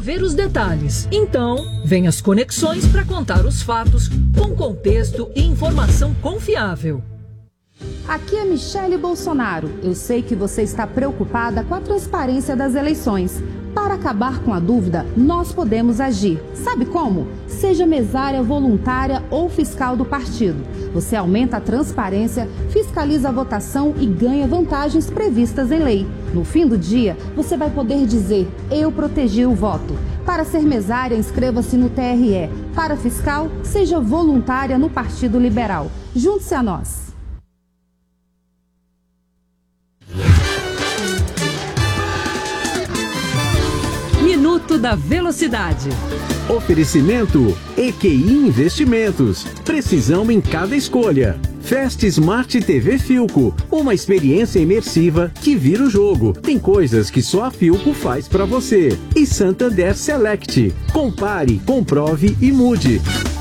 saber os detalhes. Então, vem as conexões para contar os fatos com contexto e informação confiável. Aqui é Michele Bolsonaro. Eu sei que você está preocupada com a transparência das eleições. Para acabar com a dúvida, nós podemos agir. Sabe como? Seja mesária voluntária ou fiscal do partido. Você aumenta a transparência, fiscaliza a votação e ganha vantagens previstas em lei. No fim do dia, você vai poder dizer: eu protegi o voto. Para ser mesária, inscreva-se no TRE. Para fiscal, seja voluntária no Partido Liberal. Junte-se a nós. Minuto da Velocidade. Oferecimento EQI Investimentos. Precisão em cada escolha. Fast Smart TV Philco. Uma experiência imersiva que vira o jogo. Tem coisas que só a Philco faz pra você. E Santander Select. Compare, comprove e mude.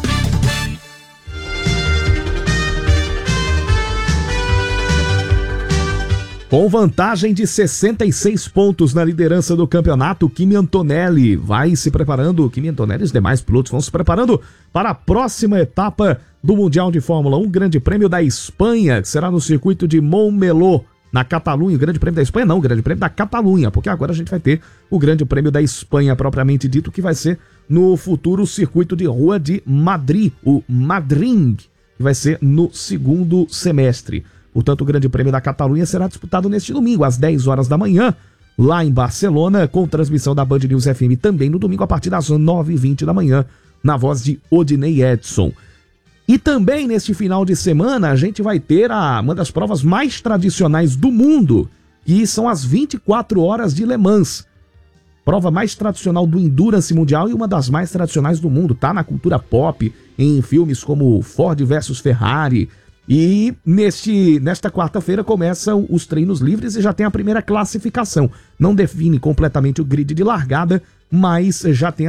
Com vantagem de 66 pontos na liderança do campeonato, Kimi Antonelli vai se preparando, Kimi Antonelli e os demais pilotos vão se preparando para a próxima etapa do Mundial de Fórmula 1, Grande Prêmio da Espanha, que será no circuito de Montmeló, na Catalunha. O Grande Prêmio da Espanha não, o Grande Prêmio da Catalunha, porque agora a gente vai ter o Grande Prêmio da Espanha propriamente dito, que vai ser no futuro circuito de Rua de Madrid, o Madrid, que vai ser no segundo semestre. Portanto, o Grande Prêmio da Catalunha será disputado neste domingo, às 10 horas da manhã, lá em Barcelona, com transmissão da Band News FM também no domingo, a partir das 9h20 da manhã, na voz de Odinei Edson. E também neste final de semana, a gente vai ter uma das provas mais tradicionais do mundo, que são as 24 horas de Le Mans. Prova mais tradicional do Endurance Mundial e uma das mais tradicionais do mundo. Tá na cultura pop, em filmes como Ford versus Ferrari. E nesta quarta-feira começam os treinos livres e já tem a primeira classificação. Não define completamente o grid de largada, mas já tem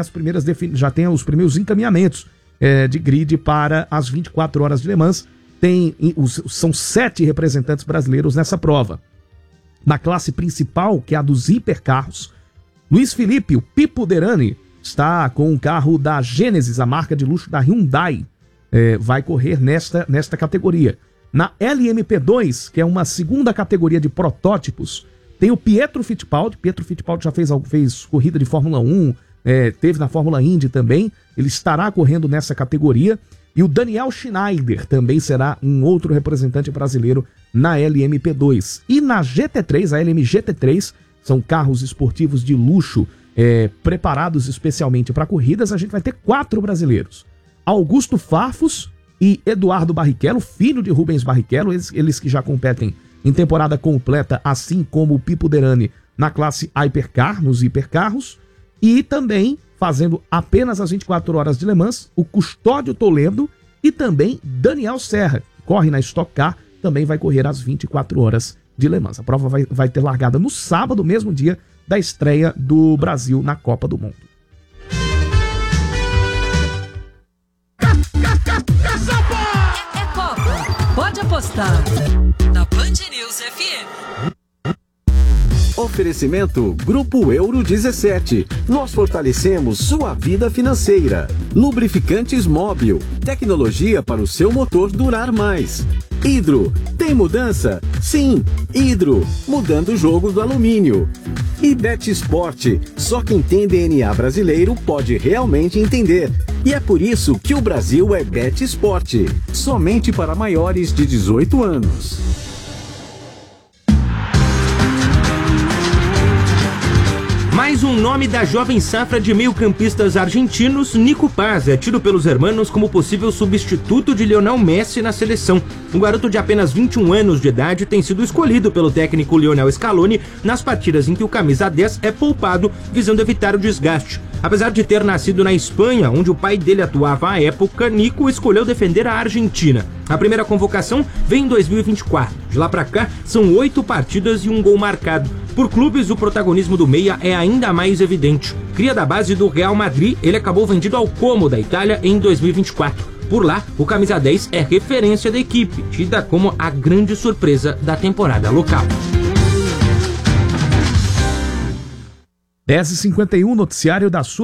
os primeiros encaminhamentos de grid para as 24 horas de Le Mans. São 7 representantes brasileiros nessa prova. Na classe principal, que é a dos hipercarros, Luiz Felipe, o Pipo Derani, está com um carro da Genesis, a marca de luxo da Hyundai. Vai correr nesta categoria. Na LMP2, que é uma segunda categoria de protótipos, tem o Pietro Fittipaldi. Pietro Fittipaldi já fez corrida de Fórmula 1, teve na Fórmula Indy também. Ele estará correndo nessa categoria. E o Daniel Schneider também será um outro representante brasileiro na LMP2. E na GT3, a LM GT3, são carros esportivos de luxo preparados especialmente para corridas. A gente vai ter 4 brasileiros. Augusto Farfus e Eduardo Barrichello, filho de Rubens Barrichello, eles que já competem em temporada completa, assim como o Pipo Derani na classe Hypercar, nos hipercarros, e também fazendo apenas as 24 horas de Le Mans, o Custódio Toledo e também Daniel Serra, que corre na Stock Car, também vai correr as 24 horas de Le Mans. A prova vai ter largada no sábado, mesmo dia da estreia do Brasil na Copa do Mundo. É Copa. Pode apostar. Na Band News FM. Oferecimento Grupo Euro 17. Nós fortalecemos sua vida financeira. Lubrificantes Móbil. Tecnologia para o seu motor durar mais. Hidro. Tem mudança? Sim. Hidro. Mudando o jogo do alumínio. E Bet Sport. Só quem tem DNA brasileiro pode realmente entender. E é por isso que o Brasil é Bet Sport. Somente para maiores de 18 anos. Mais um nome da jovem safra de meio-campistas argentinos, Nico Paz, é tido pelos hermanos como possível substituto de Lionel Messi na seleção. O garoto de apenas 21 anos de idade tem sido escolhido pelo técnico Lionel Scaloni nas partidas em que o camisa 10 é poupado, visando evitar o desgaste. Apesar de ter nascido na Espanha, onde o pai dele atuava à época, Nico escolheu defender a Argentina. A primeira convocação vem em 2024. De lá pra cá, são 8 partidas e um gol marcado. Por clubes, o protagonismo do meia é ainda mais evidente. Cria da base do Real Madrid, ele acabou vendido ao Como da Itália em 2024. Por lá, o camisa 10 é referência da equipe, tida como a grande surpresa da temporada local. 10h51, noticiário da